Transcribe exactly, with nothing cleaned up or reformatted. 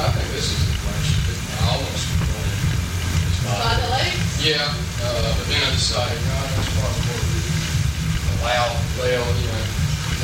I think this is the place, I almost wanted. By the lake? Yeah, uh, but then I decided, no, that's probably allow, well, you know,